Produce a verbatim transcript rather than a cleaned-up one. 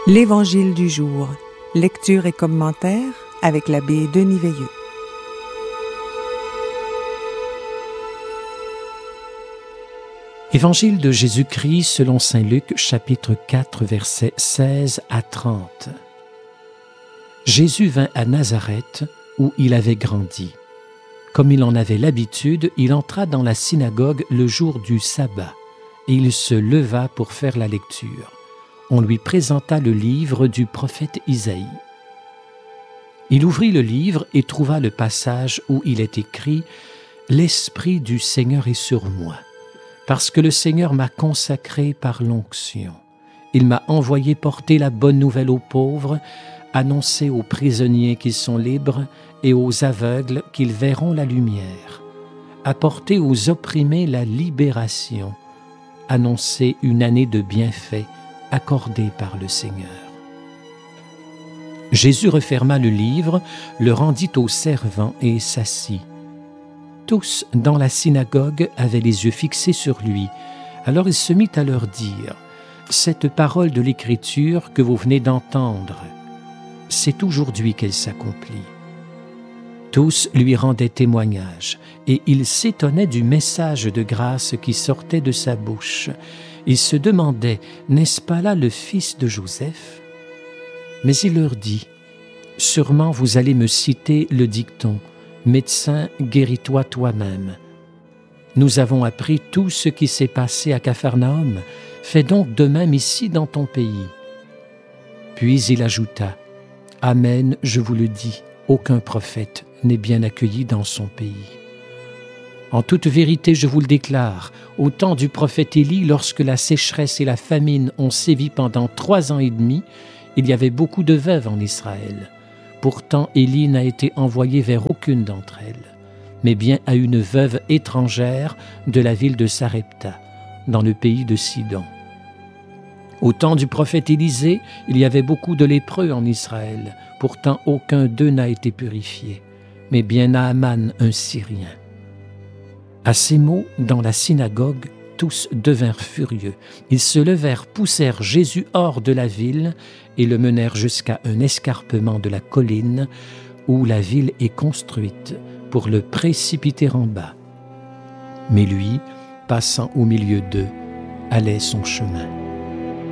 L'Évangile du jour, lecture et commentaire avec l'abbé Denis Veilleux. Évangile de Jésus-Christ selon saint Luc, chapitre quatre, versets seize à trente. Jésus vint à Nazareth, où il avait grandi. Comme il en avait l'habitude, il entra dans la synagogue le jour du sabbat, et il se leva pour faire la lecture. On lui présenta le livre du prophète Isaïe. Il ouvrit le livre et trouva le passage où il est écrit « L'Esprit du Seigneur est sur moi, parce que le Seigneur m'a consacré par l'onction. Il m'a envoyé porter la bonne nouvelle aux pauvres, annoncer aux prisonniers qu'ils sont libres et aux aveugles qu'ils verront la lumière, apporter aux opprimés la libération, annoncer une année de bienfaits accordée par le Seigneur. » Jésus referma le livre, le rendit aux servants et s'assit. Tous dans la synagogue avaient les yeux fixés sur lui. Alors il se mit à leur dire « Cette parole de l'Écriture que vous venez d'entendre, c'est aujourd'hui qu'elle s'accomplit. » Tous lui rendaient témoignage, et ils s'étonnaient du message de grâce qui sortait de sa bouche. Ils se demandaient « N'est-ce pas là le fils de Joseph ?» Mais il leur dit « Sûrement vous allez me citer le dicton « Médecin, guéris-toi toi-même ». Nous avons appris tout ce qui s'est passé à Capharnaüm. Fais donc de même ici dans ton pays. » Puis il ajouta « Amen, je vous le dis, aucun prophète n'est bien accueilli dans son pays. En toute vérité, je vous le déclare, au temps du prophète Élie, lorsque la sécheresse et la famine ont sévi pendant trois ans et demi, il y avait beaucoup de veuves en Israël. Pourtant, Élie n'a été envoyé vers aucune d'entre elles, mais bien à une veuve étrangère de la ville de Sarepta, dans le pays de Sidon. Au temps du prophète Élisée, il y avait beaucoup de lépreux en Israël. Pourtant, aucun d'eux n'a été purifié, mais bien Naaman, un Syrien. À ces mots, dans la synagogue, tous devinrent furieux. Ils se levèrent, poussèrent Jésus hors de la ville et le menèrent jusqu'à un escarpement de la colline où la ville est construite pour le précipiter en bas. Mais lui, passant au milieu d'eux, allait son chemin.